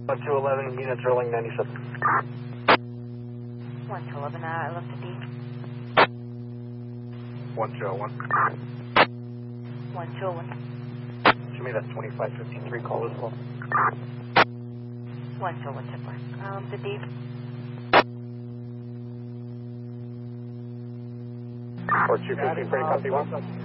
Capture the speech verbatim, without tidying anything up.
one two eleven, units rolling ninety-seven. one two eleven, uh, I left the D. one two oh one. one two oh one. Show me that twenty-five fifty-three call as well. one two oh one, check mark. Um, the D. four two fifty, pretty copy one.